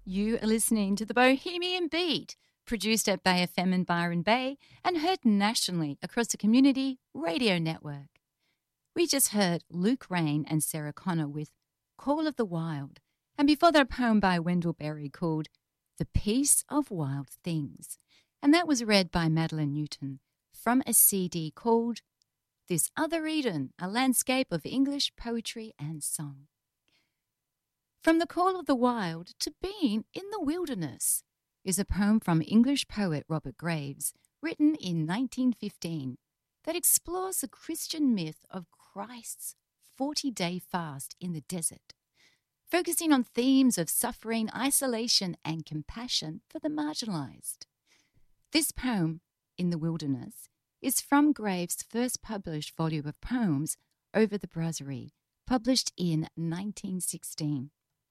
You are listening to The Bohemian Beat, produced at Bay FM in Byron Bay and heard nationally across the Community Radio Network. We just heard Luke Rain and Sarah Connor with Call of the Wild, and before that a poem by Wendell Berry called The Peace of Wild Things, and that was read by Madeline Newton from a CD called This Other Eden, a landscape of English poetry and song. From the Call of the Wild to Being in the Wilderness is a poem from English poet Robert Graves, written in 1915, that explores the Christian myth of Christ's 40-day fast in the desert, focusing on themes of suffering, isolation, and compassion for the marginalized. This poem, In the Wilderness, is from Graves' first published volume of poems, Over the Brasserie, published in 1916.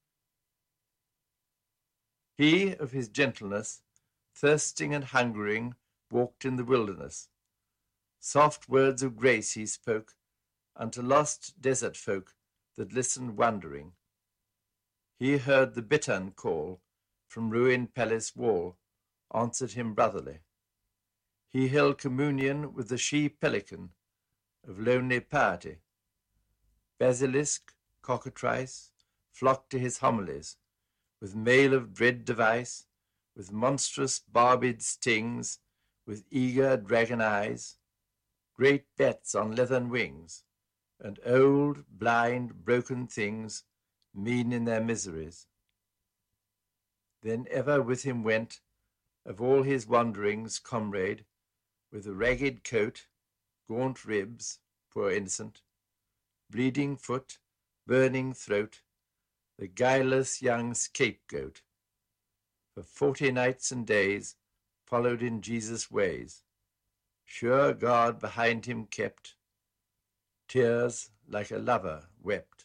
He of his gentleness, thirsting and hungering, walked in the wilderness. Soft words of grace he spoke unto lost desert folk that listened wondering. He heard the bittern call from ruined palace wall, answered him brotherly. He held communion with the she-pelican of lonely piety. Basilisk, cockatrice, flocked to his homilies, with mail of dread device, with monstrous barbed stings, with eager dragon eyes, great bats on leathern wings, and old, blind, broken things, mean in their miseries. Then ever with him went, of all his wanderings, comrade, with a ragged coat, gaunt ribs, poor innocent, bleeding foot, burning throat, the guileless young scapegoat, for 40 nights and days followed in Jesus' ways, sure God behind him kept, tears like a lover wept.